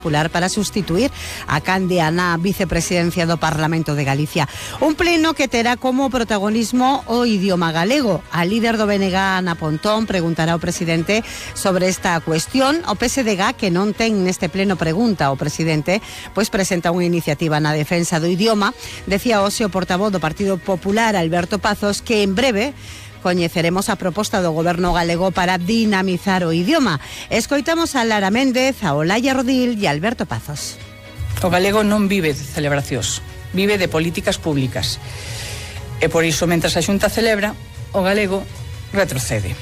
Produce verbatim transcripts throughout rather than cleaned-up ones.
Popular para sustituir a Candia na vicepresidencia do Parlamento de Galicia. Un pleno que terá como protagonismo o idioma galego. A líder do B N G, Ana Pontón, preguntará ao presidente sobre esta cuestión. O P S D G, que non ten neste pleno pregunta ao presidente, pois presenta unha iniciativa na defensa do idioma. Decía hoxe o portavoz do Partido Popular, Alberto Pazos, que en breve coñeceremos a proposta do goberno galego para dinamizar o idioma. Escoitamos a Lara Méndez, a Olaya Rodil e a Alberto Pazos. O galego non vive de celebracións, vive de políticas públicas. E por iso, mentras a Xunta celebra, o galego retrocede.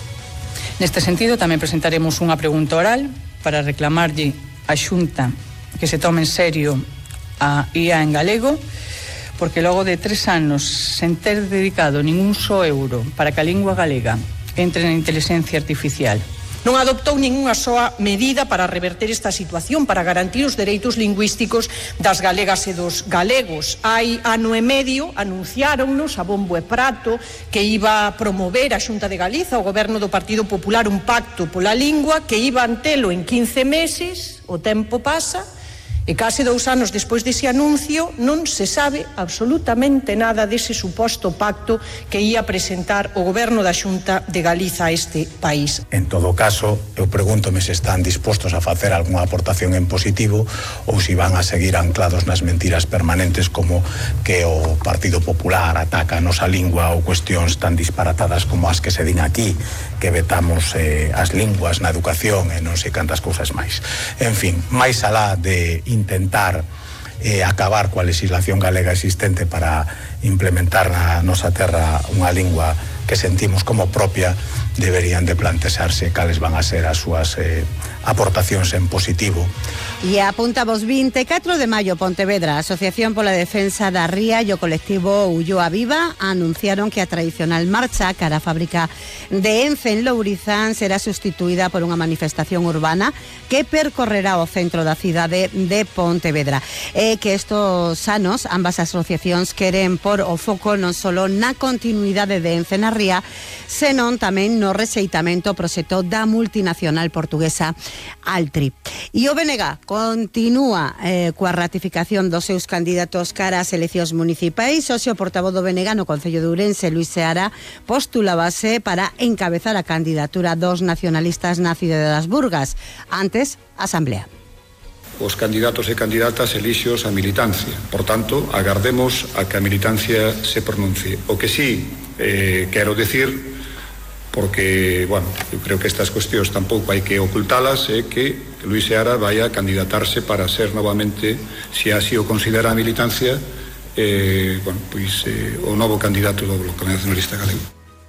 Neste sentido, tamén presentaremos unha pregunta oral para reclamarlle á Xunta que se tome en serio a I A en galego, porque logo de tres anos sen ter dedicado ningún só euro para que a lingua galega entre na inteligencia artificial, non adoptou ningunha soa medida para reverter esta situación, para garantir os dereitos lingüísticos das galegas e dos galegos. Hai ano e medio anunciáronnos a bombo e prato que iba a promover a Xunta de Galiza, o goberno do Partido Popular, un pacto pola lingua que iba a telo en quince meses. O tempo pasa e case dous anos despois dese anuncio non se sabe absolutamente nada dese suposto pacto que ia presentar o goberno da Xunta de Galiza a este país. En todo caso, eu pregúntome se están dispostos a facer algunha aportación en positivo ou se van a seguir anclados nas mentiras permanentes como que o Partido Popular ataca a nosa lingua ou cuestións tan disparatadas como as que se din aquí, que vetamos eh, as linguas na educación e non sei cantas cousas máis. En fin, máis alá de intentar eh, acabar coa legislación galega existente para implementar na nosa terra unha lingua que sentimos como propia, deberían de plantexarse cales van a ser as súas eh, aportacións en positivo. E apunta vos vinte e catro de maio, Pontevedra, a Asociación pola Defensa da Ría e o colectivo Ulloa Viva anunciaron que a tradicional marcha cara a fábrica de Ence en Lourizán será sustituída por unha manifestación urbana que percorrerá o centro da cidade de Pontevedra. E que estos anos ambas asociacións queren por o foco non só na continuidade de Ence na Ría, senón tamén no rexeitamento ao proxecto da multinacional portuguesa Altri. E o B N G continúa eh, coa ratificación dos seus candidatos cara ás eleccións municipais. Hoxe o portavoz do B N G no Concello de Ourense, Luís Seara, postulábase para encabezar a candidatura dos nacionalistas na cidade das Burgas. Antes, a Asamblea. Os candidatos e candidatas elixios a militancia. Por tanto, agardemos a que a militancia se pronuncie. O que sí eh, quero decir, porque, bueno, eu creo que estas cuestións tampouco hai que ocultalas, é que Luís Seara vai a candidatarse para ser novamente, se así o considera a militancia, eh, bueno, pois eh, o novo candidato do Bloque Nacionalista Galego.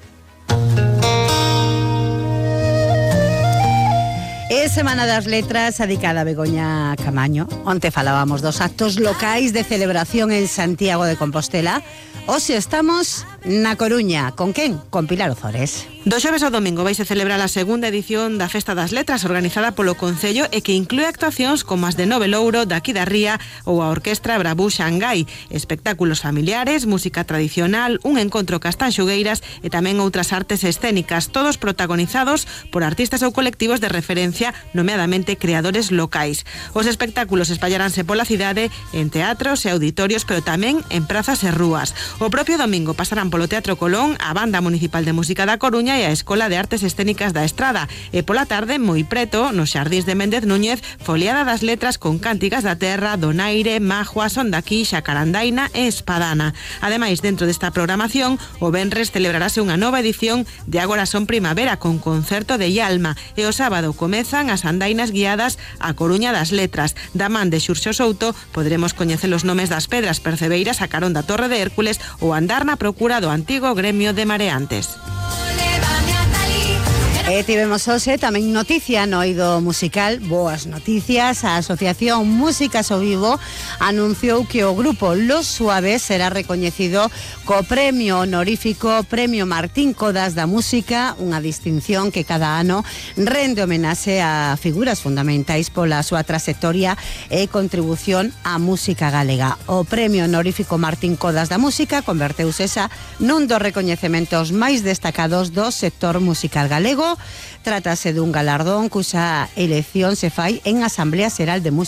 É Semana das Letras dedicada a Begoña Camaño. Onte falábamos dos actos locais de celebración en Santiago de Compostela. Hoxe estamos na Coruña. Con quen? Con Pilar Ozores. Do xoves ao domingo vaise celebrar a segunda edición da Festa das Letras organizada polo Concello e que inclúe actuacións como as de Nove Louro, daqui da Ría ou a Orquestra Brabú Xangai, espectáculos familiares, música tradicional, un encontro castanxugueiras e tamén outras artes escénicas, todos protagonizados por artistas ou colectivos de referencia, nomeadamente creadores locais. Os espectáculos espallaránse pola cidade en teatros e auditorios, pero tamén en prazas e rúas. O propio domingo pasarán polo Teatro Colón a Banda Municipal de Música da Coruña e a Escola de Artes Escénicas da Estrada. E pola tarde, moi preto, nos xardíns de Méndez Núñez, foliada das letras con cánticas da terra, donaire, majua, sondaquí, xacarandaina e espadana. Ademais, dentro desta programación, o venres celebrarase unha nova edición de Agora son Primavera con concerto de Yalma e o sábado comezan as andainas guiadas a Coruña das Letras. Da man de Xurxo Souto poderemos coñecer os nomes das pedras percebeiras a carón da Torre de Hércules ou andar na procura do antigo gremio de mareantes. E tivemos hoxe tamén noticia no eido musical, boas noticias. A Asociación Músicas ao Vivo anunciou que o grupo Los Suaves será recoñecido co premio honorífico Premio Martín Codas da Música, unha distinción que cada ano rende homenaxe a figuras fundamentais pola súa trayectoria e contribución á música galega. O Premio Honorífico Martín Codas da Música converteuse xa nun dos recoñecementos máis destacados do sector musical galego Trátase dun galardón cuxa elección se fai en Asamblea Xeral de Música